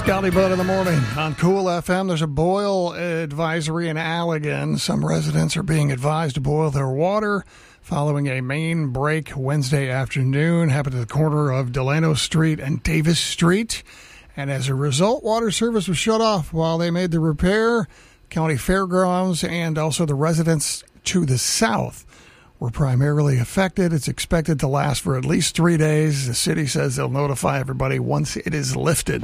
Golly Bud in the morning on Cool FM. There's a boil advisory in Allegan. Some residents are being advised to boil their water following a main break Wednesday afternoon. Happened at the corner of Delano Street and Davis Street. And as a result, water service was shut off while they made the repair. County Fairgrounds and also the residents to the south were primarily affected. It's expected to last for at least 3 days. The city says they'll notify everybody once it is lifted.